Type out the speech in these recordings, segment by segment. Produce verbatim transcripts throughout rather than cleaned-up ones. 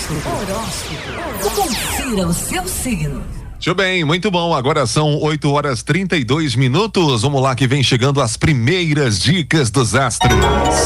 Horóscopo. Horóscopo. Confira o seu signo. Muito bem, muito bom. Agora são oito horas e trinta e dois minutos. Vamos lá que vem chegando as primeiras dicas dos astros.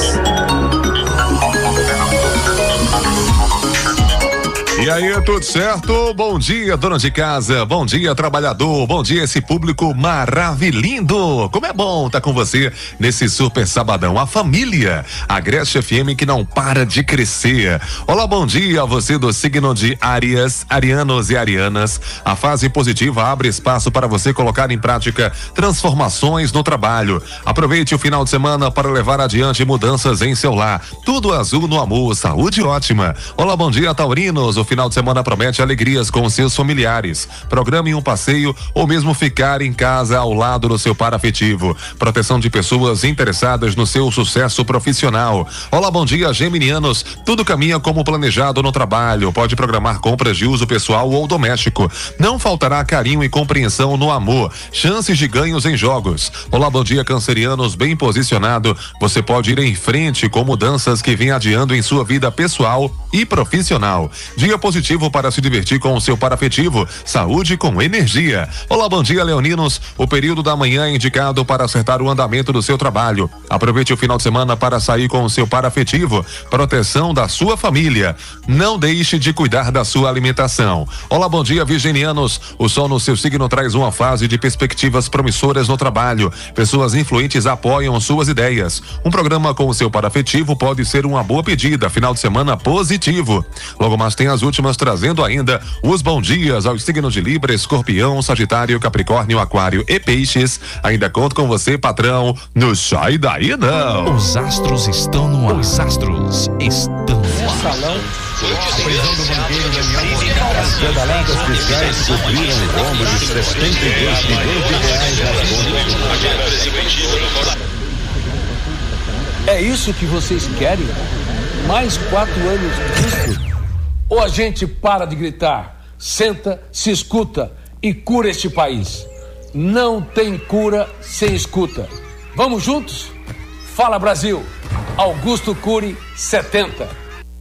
E aí, tudo certo? Bom dia, dona de casa. Bom dia, trabalhador. Bom dia, esse público maravilhindo. Como é bom estar com você nesse super sabadão. A família, a Agreste F M que não para de crescer. Olá, bom dia a você do signo de Áries, arianos e arianas. A fase positiva abre espaço para você colocar em prática transformações no trabalho. Aproveite o final de semana para levar adiante mudanças em seu lar. Tudo azul no amor, saúde ótima. Olá, bom dia, taurinos. O final de semana promete alegrias com seus familiares. Programe um passeio ou mesmo ficar em casa ao lado do seu par afetivo. Proteção de pessoas interessadas no seu sucesso profissional. Olá, bom dia, geminianos. Tudo caminha como planejado no trabalho. Pode programar compras de uso pessoal ou doméstico. Não faltará carinho e compreensão no amor. Chances de ganhos em jogos. Olá, bom dia, cancerianos. Bem posicionado. Você pode ir em frente com mudanças que vem adiando em sua vida pessoal e profissional. Dia positivo para se divertir com o seu par afetivo. Saúde com energia. Olá, bom dia, leoninos. O período da manhã é indicado para acertar o andamento do seu trabalho. Aproveite o final de semana para sair com o seu par afetivo. Proteção da sua família. Não deixe de cuidar da sua alimentação. Olá, bom dia, virginianos. O sol no seu signo traz uma fase de perspectivas promissoras no trabalho. Pessoas influentes apoiam suas ideias. Um programa com o seu par afetivo pode ser uma boa pedida. Final de semana positivo. Logo mais tem as últimas trazendo ainda os bons dias aos signos de Libra, Escorpião, Sagitário, Capricórnio, Aquário e Peixes. Ainda conto com você, patrão, no Sai Daí Não. Os astros estão no ar. Os astros estão no ar. Salão, a prisão do banqueiro Daniel. As pedaladas fiscais subiram o rombo de sessenta e dois milhões de reais nas contas. É isso que vocês querem? Mais quatro anos disso? Ou a gente para de gritar, senta, se escuta e cura este país. Não tem cura sem escuta. Vamos juntos? Fala, Brasil. Augusto Cury, setenta.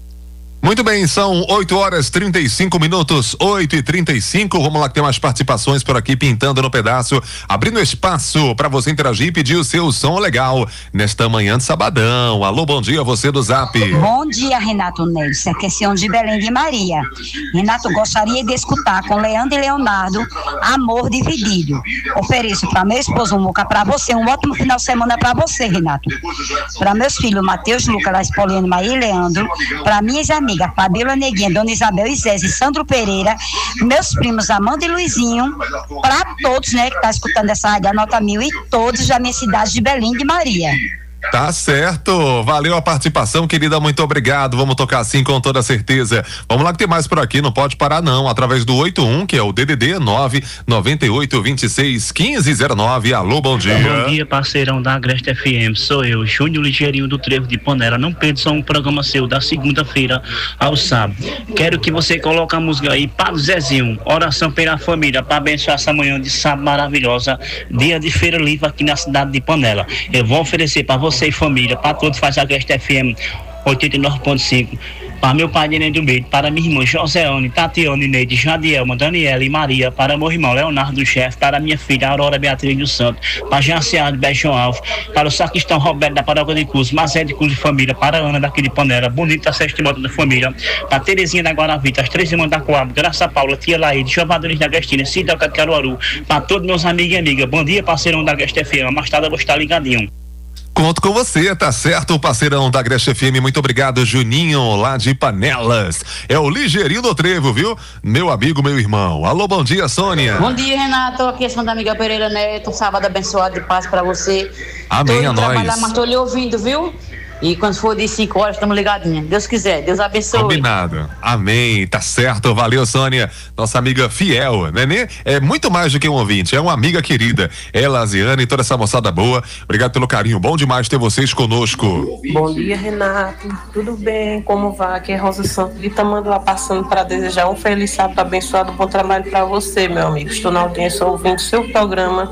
Muito bem, são oito horas e trinta e cinco minutos, oito e trinta e cinco. Vamos lá que tem umas participações por aqui pintando no pedaço, abrindo espaço para você interagir e pedir o seu som legal nesta manhã de sabadão. Alô, bom dia, você do Zap. Bom dia, Renato Neves, é questão de Belém de Maria. Renato, gostaria de escutar com Leandro e Leonardo, Amor Dividido. Ofereço para meu esposo Muca, para você, um ótimo final de semana para você, Renato. Para meus filhos Matheus, Lucas, Laís Poliano, Maria e Leandro, para minhas amigas Fabíola Neguinha, Dona Isabel Isés e Sandro Pereira, meus primos Amanda e Luizinho, para todos, né, que tá escutando essa rádio Nota Mil e todos da minha cidade de Belém de Maria. Tá certo, valeu a participação, querida, muito obrigado, vamos tocar assim com toda certeza. Vamos lá que tem mais por aqui, não pode parar não, através do oito um, que é o D D D nove nove oito dois seis um cinco zero nove. Alô, bom dia. Bom dia, parceirão da Agreste F M, sou eu, Júnior Ligeirinho do Trevo de Panela. Não perca só um programa seu da segunda-feira ao sábado. Quero que você coloque a música aí para o Zezinho, oração pela família, para abençoar essa manhã de sábado maravilhosa, dia de feira livre aqui na cidade de Panela. Eu vou oferecer para você e família, para todos faz a Agreste F M oitenta e nove ponto cinco, para meu pai Neném do Meio, para minha irmã Joseane, Tatiane, Neide, Jadielma, Daniela e Maria, para meu irmão Leonardo do Chefe, para minha filha Aurora Beatriz dos Santos, para Janciado de Bejão Alves, para o sacristão Roberto da Paróquia de Cruz, Mazé de Cruz de Família, para Ana daqui de Panela, Bonita Sexta Moto da Família, para Terezinha da Guaravita, as três irmãs da Coab, Graça Paula, Tia Laíde, Jovadores da Agrestina, Cidoca de Caruaru, para todos meus amigos e amigas. Bom dia, parceirão da Agreste F M, mais tarde eu vou estar ligadinho. Conto com você, tá certo, parceirão da Agreste F M, muito obrigado, Juninho, lá de Panelas. É o Ligeirinho do Trevo, viu? Meu amigo, meu irmão. Alô, bom dia, Sônia. Bom dia, Renato, aqui é a da amiga Pereira Neto, um sábado abençoado de paz pra você. Amém, tô a nós. Trabalhar, mas tô lhe ouvindo, viu? E quando for de cinco horas, estamos ligadinhos. Deus quiser, Deus abençoe. Combinado. Amém. Tá certo. Valeu, Sônia. Nossa amiga fiel, né? né? É muito mais do que um ouvinte, é uma amiga querida. Ela, a Ziane e toda essa moçada boa. Obrigado pelo carinho. Bom demais ter vocês conosco. Bom dia, Renato. Tudo bem? Como vai? Aqui é Rosa Santos de Tamanduá, passando para desejar um feliz sábado abençoado, bom trabalho para você, meu amigo. Estou na audiência ouvindo seu programa.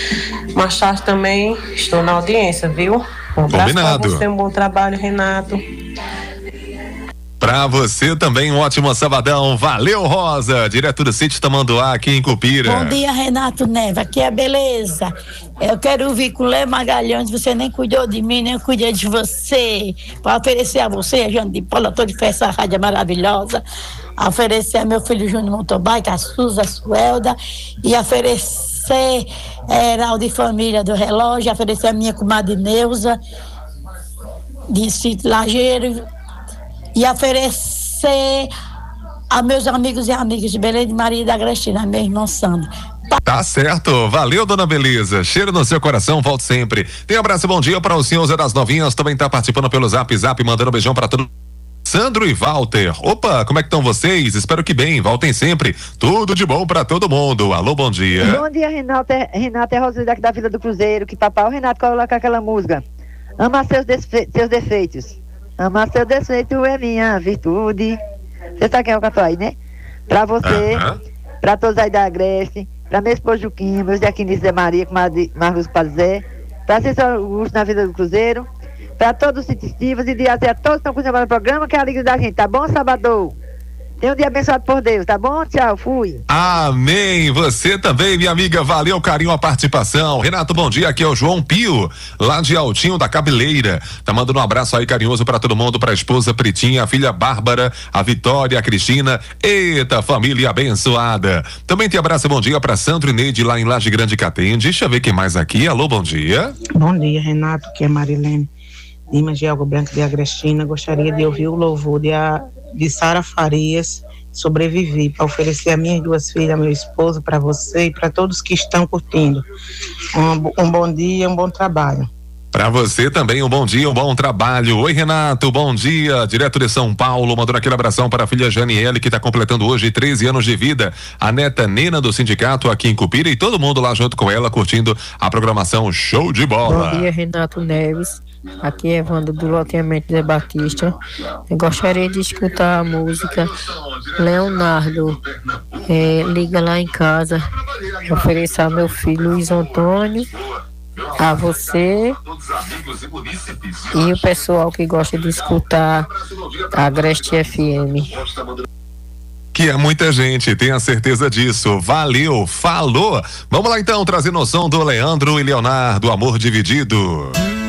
Mais tarde também estou na audiência, viu? Um abraço para você, um bom trabalho, Renato. Pra você também um ótimo sabadão. Valeu, Rosa, direto do sítio Tamanduá, aqui em Cupira. Bom dia, Renato Neves, aqui é beleza. Eu quero ouvir com o Lê Magalhães, você nem cuidou de mim, nem eu cuidei de você. Para oferecer a você, a Jane de Paula, toda de festa, a rádio maravilhosa. A oferecer a meu filho Júnior Motorbike, a Suza, a Suelda. E oferecer a Heraldo de Família do Relógio, oferecer a minha comadre Neuza, de Sítio Lajeiro. E oferecer a meus amigos e amigas de Belém de Maria e da Cristina, meu irmão Sandro. Tá certo, valeu, dona Beleza, cheiro no seu coração, volte sempre. Tem um abraço, bom dia para o senhor Zé das Novinhas, também tá participando pelo Zap Zap, mandando um beijão para todo Sandro e Walter. Opa, como é que estão vocês? Espero que bem, voltem sempre, tudo de bom para todo mundo. Alô, bom dia. Bom dia, Renato, é, Renato é Rosilda aqui da Vila do Cruzeiro, que papai o Renato coloca aquela música, ama seus, desfe- seus defeitos. Amar seu defeito é minha virtude. Você sabe quem é o cantor aí, né? Pra você, uh-huh. Pra todos aí da Agreste, pra meu esposo Juquinha, meus Jaquinis de Maria, com Marcos Pazé, pra Cícero Augusto na Vida do Cruzeiro, pra todos os citistivos e dizer a todos que estão curtindo o programa, que é a alegria da gente, tá bom, Sabadão? Tenha um dia abençoado por Deus, tá bom? Tchau, fui. Amém, você também, minha amiga, valeu o carinho, a participação. Renato, bom dia, aqui é o João Pio, lá de Altinho da Cabeleira, tá mandando um abraço aí carinhoso pra todo mundo, pra esposa Pretinha, a filha Bárbara, a Vitória, a Cristina, eita, família abençoada. Também tem abraço, bom dia pra Sandro e Neide, lá em Laje Grande Catem. Deixa eu ver quem mais aqui, alô, bom dia. Bom dia, Renato, aqui é Marilene Lima de Algo Branco de Agrestina, gostaria de ouvir o louvor de a de Sara Farias, Sobrevivi, para oferecer a minhas duas filhas, meu esposo, para você e para todos que estão curtindo. Um, um bom dia, um bom trabalho. Para você também um bom dia, um bom trabalho. Oi, Renato, bom dia, direto de São Paulo, mandando aquele abração para a filha Janiele, que está completando hoje treze anos de vida, a neta Nena do sindicato aqui em Cupira e todo mundo lá junto com ela, curtindo a programação Show de Bola. Bom dia, Renato Neves, aqui é Wanda do loteamento de Batista. Eu gostaria de escutar a música Leonardo, é, Liga Lá em Casa, oferecer ao meu filho Luiz Antônio, a você e o pessoal que gosta de escutar a Agreste F M. Que é muita gente, tenha certeza disso. Valeu, falou. Vamos lá então trazer noção do Leandro e Leonardo, Amor Dividido.